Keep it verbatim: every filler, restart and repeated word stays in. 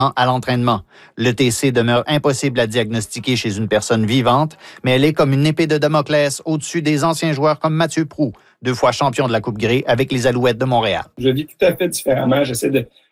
à l'entraînement. L'E T C demeure impossible à diagnostiquer chez une personne vivante, mais elle est comme une épée de Damoclès au-dessus des anciens joueurs comme Mathieu Proulx, deux fois champion de la Coupe Grey avec les Alouettes de Montréal. Je vis tout à fait différemment. J'essaie de,